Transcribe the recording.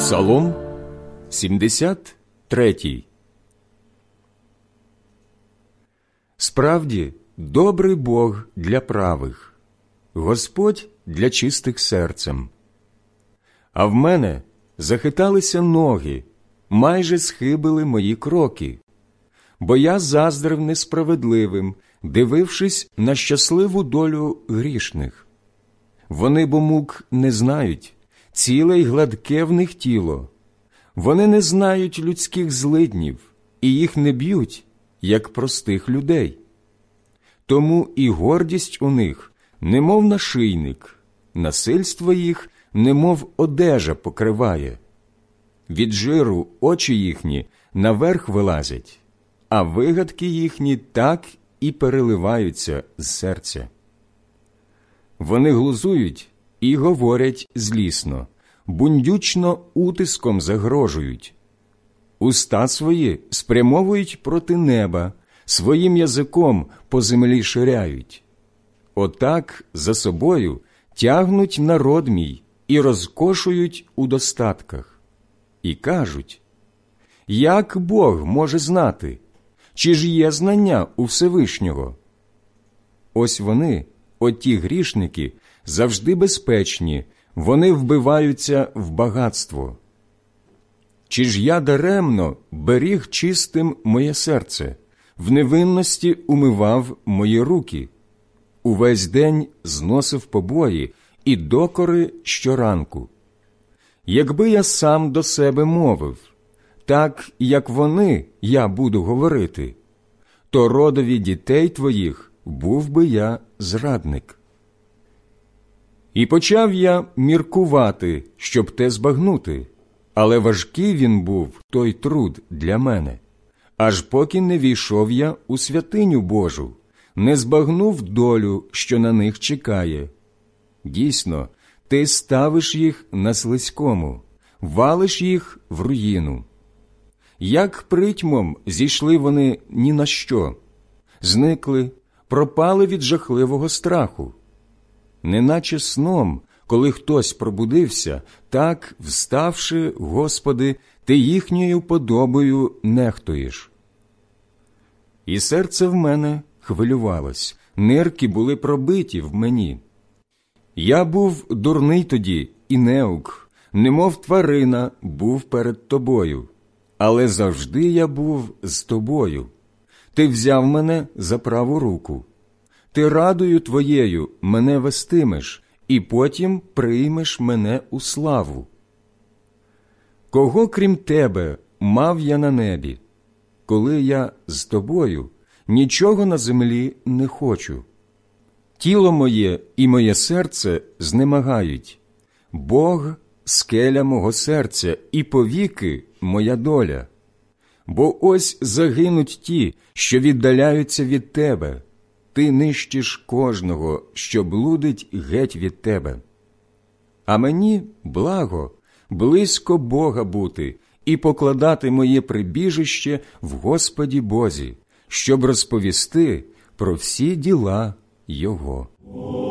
Псалом 73. Справді, добрий Бог для правих, Господь для чистих серцем. А в мене захиталися ноги, майже схибили мої кроки, бо я заздрив несправедливим, дивившись на щасливу долю грішних. Вони бо мук не знають, ціле й гладке в них тіло. Вони не знають людських злиднів, і їх не б'ють, як простих людей. Тому і гордість у них, немов нашийник, насильство їх, немов одежа покриває. Від жиру очі їхні наверх вилазять, а вигадки їхні так і переливаються з серця. Вони глузують і говорять злісно, бундючно утиском загрожують. Уста свої спрямовують проти неба, своїм язиком по землі ширяють. Отак за собою тягнуть народ мій і розкошують у достатках. І кажуть: як Бог може знати? Чи ж є знання у Всевишнього? Ось вони, оті грішники, завжди безпечні, вони вбиваються в багатство. Чи ж я даремно беріг чистим моє серце, в невинності умивав мої руки, увесь день зносив побої і докори щоранку? Якби я сам до себе мовив, так, як вони, я буду говорити, то родові дітей твоїх був би я зрадник. І почав я міркувати, щоб те збагнути, але важкий він був той труд для мене, аж поки не війшов я у святиню Божу, не збагнув долю, що на них чекає. Дійсно, ти ставиш їх на слизькому, валиш їх в руїну. Як притьмом зійшли вони ні на що, зникли, пропали від жахливого страху. Неначе сном, коли хтось пробудився, так, вставши, Господи, Ти їхньою подобою нехтуєш. І серце в мене хвилювалось, нирки були пробиті в мені. Я був дурний тоді і неук, немов тварина був перед Тобою, але завжди я був з Тобою. Ти взяв мене за праву руку. Ти радою Твоєю мене вестимеш, і потім приймеш мене у славу. Кого, крім Тебе, мав я на небі? Коли я з Тобою, нічого на землі не хочу. Тіло моє і моє серце знемагають. Бог – скеля мого серця, і повіки моя доля. Бо ось загинуть ті, що віддаляються від Тебе. Ти нищиш кожного, що блудить геть від Тебе. А мені благо, близько Бога бути і покладати моє прибіжище в Господі Бозі, щоб розповісти про всі діла Його.